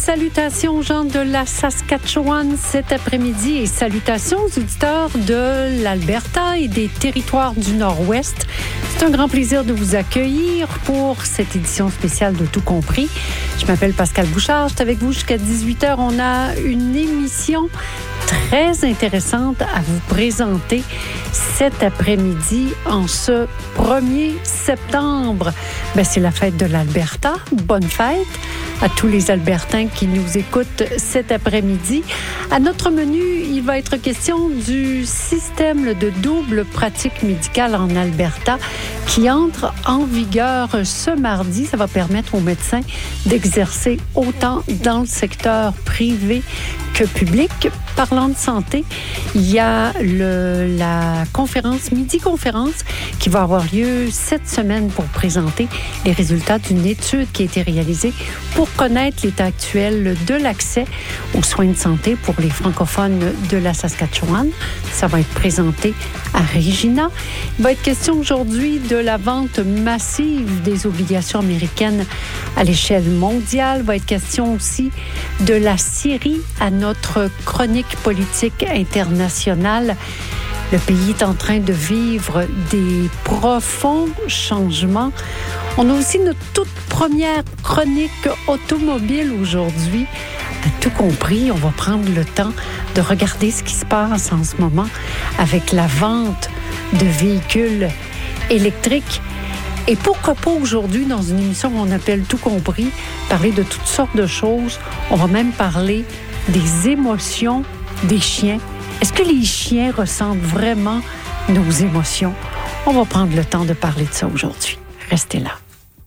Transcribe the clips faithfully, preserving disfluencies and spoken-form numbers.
salutations aux gens de la Saskatchewan cet après-midi et salutations aux auditeurs de l'Alberta et des territoires du Nord-Ouest. C'est un grand plaisir de vous accueillir pour cette édition spéciale de Tout compris. Je m'appelle Pascal Bouchard, je suis avec vous jusqu'à dix-huit heures. On a une émission très intéressante à vous présenter cet après-midi en ce premier septembre. Ben, c'est la fête de l'Alberta. Bonne fête à tous les Albertains qui nous écoutent cet après-midi. À notre menu, il va être question du système de double pratique médicale en Alberta qui entre en vigueur ce mardi. Ça va permettre aux médecins d'exercer autant dans le secteur privé que public. Parlant de santé, il y a le, la conférence, midi-conférence, qui va avoir lieu cette semaine pour présenter les résultats d'une étude qui a été réalisée pour connaître l'état actuel de l'accès aux soins de santé pour les francophones de la Saskatchewan. Ça va être présenté à Regina. Il va être question aujourd'hui de la vente massive des obligations américaines à l'échelle mondiale. Il va être question aussi de la Syrie à notre chronique politique internationale. Le pays est en train de vivre des profonds changements. On a aussi notre toute première chronique automobile aujourd'hui. À Tout compris, on va prendre le temps de regarder ce qui se passe en ce moment avec la vente de véhicules électriques. Et pourquoi pas aujourd'hui, dans une émission qu'on appelle Tout compris, parler de toutes sortes de choses. On va même parler des émotions des chiens. Est-ce que les chiens ressentent vraiment nos émotions? On va prendre le temps de parler de ça aujourd'hui. Restez là.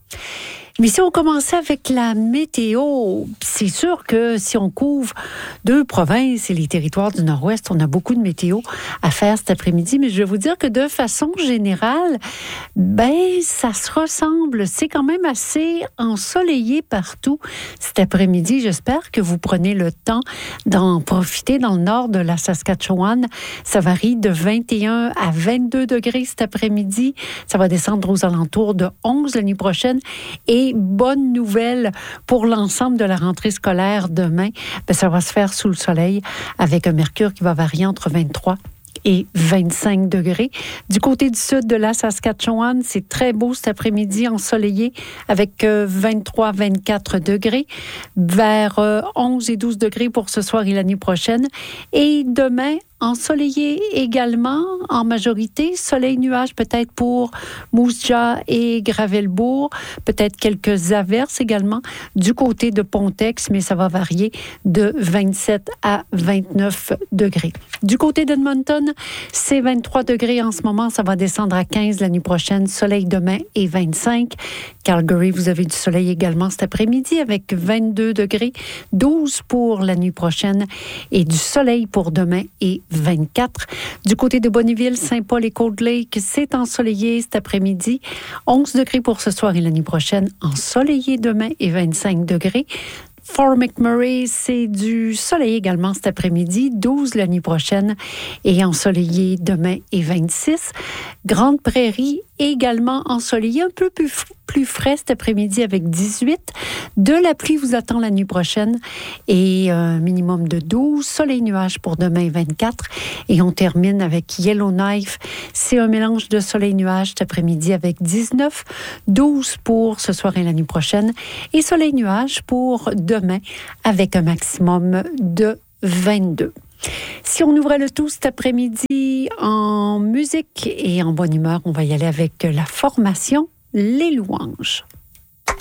Mais si on commençait avec la météo, c'est sûr que si on couvre deux provinces et les territoires du Nord-Ouest, on a beaucoup de météo à faire cet après-midi. Mais je vais vous dire que de façon générale, ben, ça se ressemble. C'est quand même assez ensoleillé partout cet après-midi. J'espère que vous prenez le temps d'en profiter dans le nord de la Saskatchewan. Ça varie de vingt et un à vingt-deux degrés cet après-midi. Ça va descendre aux alentours de onze la nuit prochaine. Et bonne nouvelle pour l'ensemble de la rentrée scolaire demain, bien, ça va se faire sous le soleil avec un mercure qui va varier entre vingt-trois et vingt-cinq degrés. Du côté du sud de la Saskatchewan, c'est très beau cet après-midi, ensoleillé avec vingt-trois à vingt-quatre degrés, vers onze et douze degrés pour ce soir et la nuit prochaine. Et demain, ensoleillé également, en majorité. Soleil-nuage peut-être pour Moose Jaw et Gravelbourg. Peut-être quelques averses également du côté de Pontex, mais ça va varier de vingt-sept à vingt-neuf degrés. Du côté d'Edmonton, c'est vingt-trois degrés en ce moment. Ça va descendre à quinze la nuit prochaine. Soleil demain et vingt-cinq. Calgary, vous avez du soleil également cet après-midi avec vingt-deux degrés. douze pour la nuit prochaine et du soleil pour demain et vingt-quatre. Du côté de Bonnyville, Saint-Paul et Cold Lake, c'est ensoleillé cet après-midi. onze degrés pour ce soir et la nuit prochaine. Ensoleillé demain et vingt-cinq degrés. Fort McMurray, c'est du soleil également cet après-midi, douze la nuit prochaine et ensoleillé demain et vingt-six. Grande Prairie, également ensoleillé, un peu plus, plus frais cet après-midi avec dix-huit. De la pluie vous attend la nuit prochaine et un minimum de douze. Soleil-nuage pour demain et vingt-quatre. Et on termine avec Yellowknife. C'est un mélange de soleil-nuage cet après-midi avec dix-neuf. douze pour ce soir et la nuit prochaine. Et soleil-nuage pour demain avec un maximum de vingt-deux. Si on ouvrait le tout cet après-midi en musique et en bonne humeur, on va y aller avec la formation Les Louanges.